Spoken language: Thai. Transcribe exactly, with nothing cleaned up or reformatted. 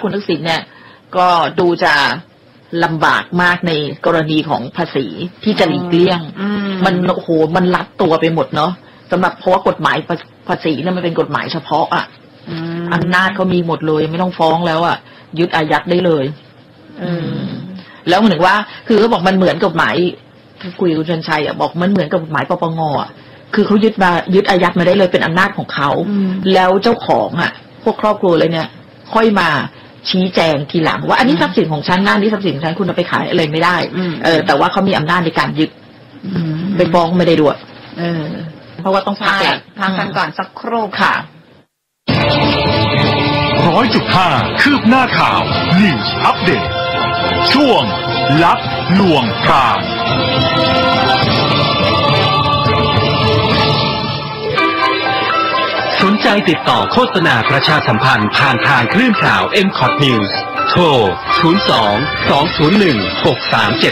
คุณทักษิณเนี่ยก็ดูจะลำบากมากในกรณีของภาษีที่จะหลีกเลี่ยงมันโอ้โหมันรัดตัวไปหมดเนาะสำหรับเพราะว่ากฎหมายภาษีเนี่ยมันเป็นกฎหมายเฉพาะอ่ะอำนาจเขามีหมดเลยไม่ต้องฟ้องแล้วอ่ะยึดอายัดได้เลยแล้วเหมือนว่าคือเขาบอกมันเหมือนกฎหมายคุยกับคุณชันชัยอ่ะบอกมันเหมือนกับกฎหมายปปงอ่ะคือเขายึดมายึดอายัดมาได้เลยเป็นอำนาจของเขาแล้วเจ้าของอ่ะพวกครอบครัวเลยเนี่ยค่อยมาชี้แจงทีหลังว่าอันนี้ทรัพย์สินของฉันนะนี่ทรัพย์สินของฉันคุณเอาไปขายอะไรไม่ได้เออแต่ว่าเขามีอำนาจในการยึดไปฟ้องไม่ได้ด้วยเออเพราะว่าต้องพักพักกันก่อนสักครู่ค่ะร้อยจุดห้าคืบหน้าข่าว News Update ช่วงลับลวงพรางสนใจติดต่อโฆษณาประชาสัมพันธ์ผ่านทางคลื่นข่าว เอ็ม คอท News โทร ศูนย์ สอง สอง ศูนย์ หนึ่ง หก สาม เจ็ด